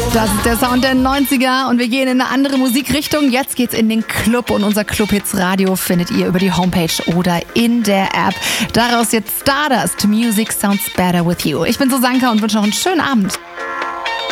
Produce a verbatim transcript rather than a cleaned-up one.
Das ist der Sound der neunziger und wir gehen in eine andere Musikrichtung. Jetzt geht's in den Club und unser Clubhits Radio findet ihr über die Homepage oder in der App. Daraus jetzt Stardust. Music sounds better with you. Ich bin Susanka und wünsche noch einen schönen Abend.